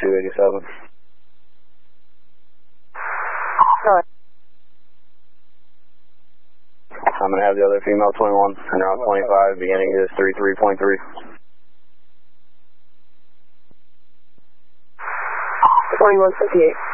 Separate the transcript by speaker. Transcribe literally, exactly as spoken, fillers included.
Speaker 1: two eighty-seven.
Speaker 2: Sorry.
Speaker 1: I'm going to have the other female twenty-one and around twenty-five, beginning is thirty-three point three.
Speaker 2: twenty-one fifty-eight.